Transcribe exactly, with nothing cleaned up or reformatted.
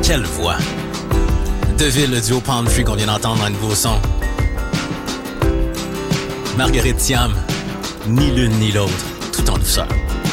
Quelle voix! Deville, le duo Palm Tree qu'on vient d'entendre dans un nouveau son. Marguerite Thiam, ni l'une ni l'autre, tout en douceur.